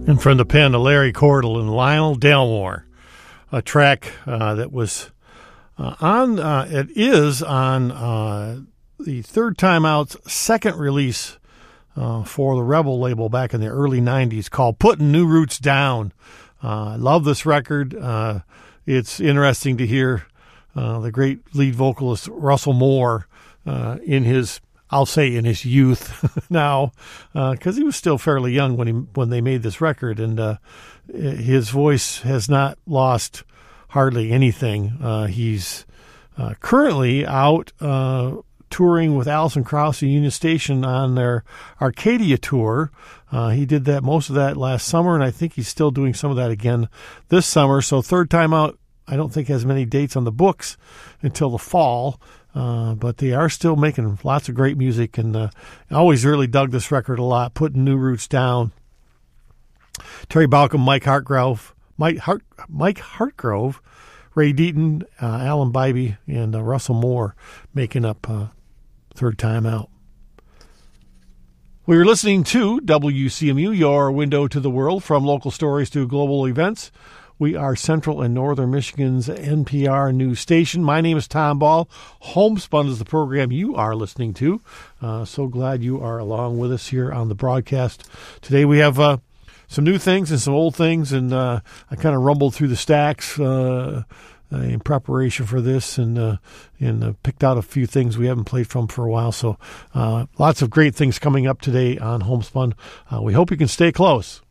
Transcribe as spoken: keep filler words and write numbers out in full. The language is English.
And from the pen of Larry Cordell and Lionel Delmore, a track uh, that was uh, on, uh, it is on uh, the Third Time Out's second release uh, for the Rebel label back in the early nineties called Putting New Roots Down. Uh, I love this record. Uh, it's interesting to hear uh, the great lead vocalist Russell Moore uh, in his I'll say in his youth now, because uh, he was still fairly young when he when they made this record, and uh, his voice has not lost hardly anything. Uh, he's uh, currently out uh, touring with Alison Krauss and Union Station on their Arcadia tour. Uh, he did that most of that last summer, and I think he's still doing some of that again this summer. So Third Time Out, I don't think has many dates on the books until the fall. Uh, but they are still making lots of great music, and uh, I always really dug this record a lot, Putting New Roots Down. Terry Balcom, Mike Hartgrove, Mike, Hart, Mike Hartgrove, Ray Deaton, uh, Alan Bybee, and uh, Russell Moore making up uh, Third Time Out. We were listening to W C M U, your window to the world, from local stories to global events. We are Central and Northern Michigan's N P R news station. My name is Tom Ball. Homespun is the program you are listening to. Uh, so glad you are along with us here on the broadcast. Today we have uh, some new things and some old things, and uh, I kind of rumbled through the stacks uh, uh, in preparation for this, and uh, and uh, picked out a few things we haven't played from for a while. So uh, lots of great things coming up today on Homespun. Uh, we hope you can stay close.